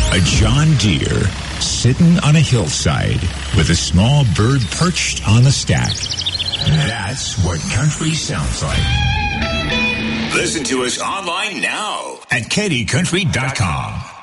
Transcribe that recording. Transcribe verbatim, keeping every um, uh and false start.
A John Deere sitting on a hillside with a small bird perched on the stack. That's what country sounds like. Listen to us online now at K D country dot com.